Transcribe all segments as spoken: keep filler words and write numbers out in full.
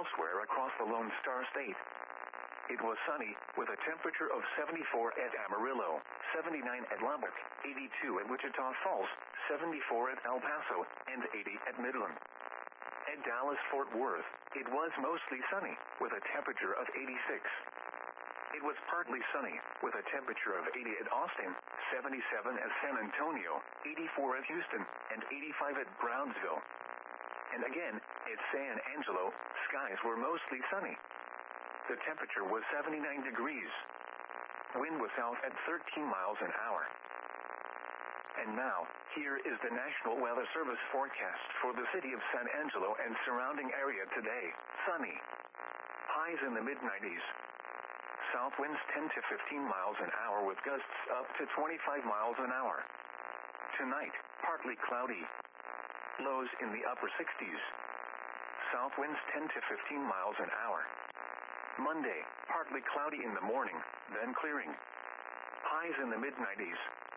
elsewhere across the Lone Star State. It was sunny, with a temperature of seventy-four at Amarillo, seventy-nine at Lubbock, eighty-two at Wichita Falls, seventy-four at El Paso, and eighty at Midland. At Dallas-Fort Worth, it was mostly sunny, with a temperature of eighty-six. It was partly sunny, with a temperature of eighty at Austin, seventy-seven at San Antonio, eighty-four at Houston, and eighty-five at Brownsville. And again, at San Angelo, skies were mostly sunny. The temperature was seventy-nine degrees. Wind was south at thirteen miles an hour. And now, here is the National Weather Service forecast for the city of San Angelo and surrounding area today. Sunny. Highs in the mid nineties. South winds ten to fifteen miles an hour with gusts up to twenty-five miles an hour. Tonight, partly cloudy. Lows in the upper sixties. South winds ten to fifteen miles an hour. Monday, partly cloudy in the morning, then clearing. Highs in the mid nineties.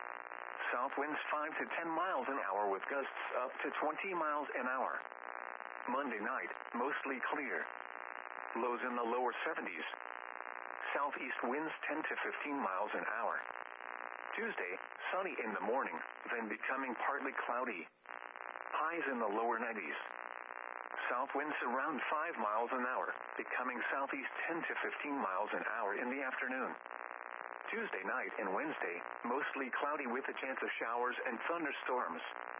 South winds five to ten miles an hour with gusts up to twenty miles an hour. Monday night, mostly clear. Lows in the lower seventies. Southeast winds ten to fifteen miles an hour. Tuesday, sunny in the morning, then becoming partly cloudy. Highs in the lower nineties. South winds around five miles an hour, becoming southeast ten to fifteen miles an hour in the afternoon. Tuesday night and Wednesday, mostly cloudy with a chance of showers and thunderstorms.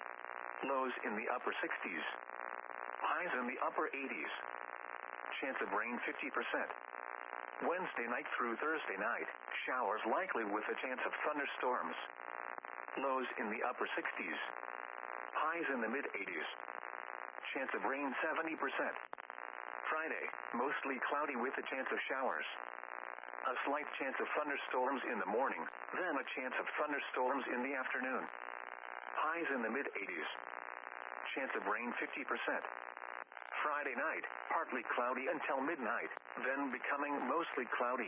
Lows in the upper sixties. Highs in the upper eighties. Chance of rain fifty percent. Wednesday night through Thursday night, showers likely with a chance of thunderstorms. Lows in the upper sixties. Highs in the mid eighties. Chance of rain seventy percent. Friday, mostly cloudy with a chance of showers. A slight chance of thunderstorms in the morning, then a chance of thunderstorms in the afternoon. Highs in the mid eighties. Chance of rain fifty percent. Friday night, partly cloudy until midnight, then becoming mostly cloudy.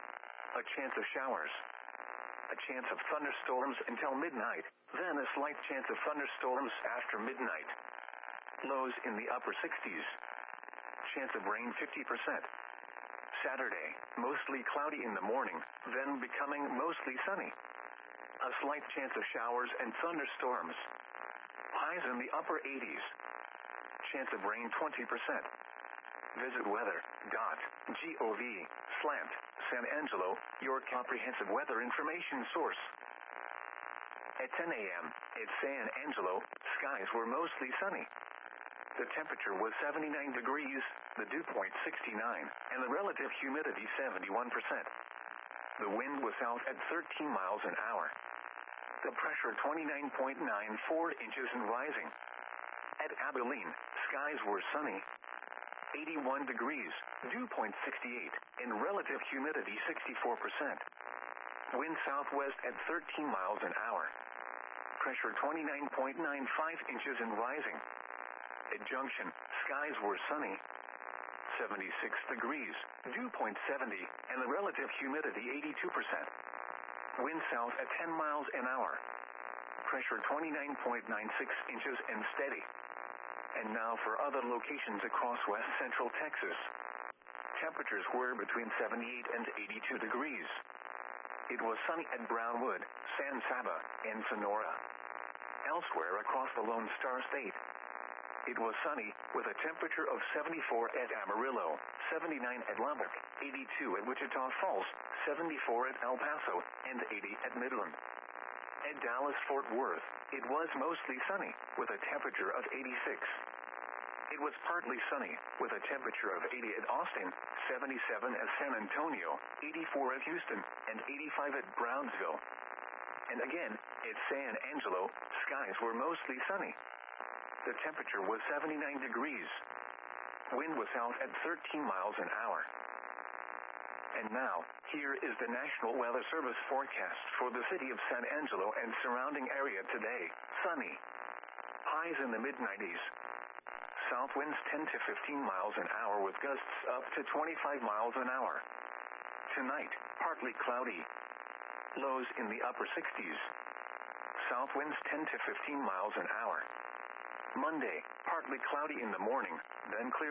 A chance of showers. A chance of thunderstorms until midnight, then a slight chance of thunderstorms after midnight. Lows in the upper sixties. Chance of rain fifty percent. Saturday, mostly cloudy in the morning, then becoming mostly sunny. A slight chance of showers and thunderstorms. Highs in the upper eighties. Chance of rain twenty percent. Visit weather dot gov slash San Angelo, your comprehensive weather information source. At ten a.m., at San Angelo, skies were mostly sunny. The temperature was seventy-nine degrees, the dew point sixty-nine, and the relative humidity seventy-one percent. The wind was south at thirteen miles an hour. The pressure twenty-nine point nine four inches and rising. At Abilene, skies were sunny. eighty-one degrees, dew point sixty-eight, and relative humidity sixty-four percent. Wind southwest at thirteen miles an hour. Pressure twenty-nine point nine five inches and rising. At Junction, skies were sunny. seventy-six degrees, dew point seventy, and the relative humidity eighty-two percent. Wind south at ten miles an hour. Pressure twenty-nine point nine six inches and steady. And now for other locations across west central Texas. Temperatures were between seventy-eight and eighty-two degrees. It was sunny at Brownwood, San Saba, and Sonora. Elsewhere across the Lone Star State, it was sunny, with a temperature of seventy-four at Amarillo, seventy-nine at Lubbock, eighty-two at Wichita Falls, seventy-four at El Paso, and eighty at Midland. At Dallas-Fort Worth, it was mostly sunny, with a temperature of eighty-six. It was partly sunny, with a temperature of eighty at Austin, seventy-seven at San Antonio, eighty-four at Houston, and eighty-five at Brownsville. And again, at San Angelo, skies were mostly sunny. The temperature was seventy-nine degrees. Wind was south at thirteen miles an hour. And now, here is the National Weather Service forecast for the city of San Angelo and surrounding area today. Sunny. Highs in the mid nineties. South winds ten to fifteen miles an hour with gusts up to twenty-five miles an hour. Tonight, partly cloudy. Lows in the upper sixties. South winds ten to fifteen miles an hour. Monday, partly cloudy in the morning, then clear.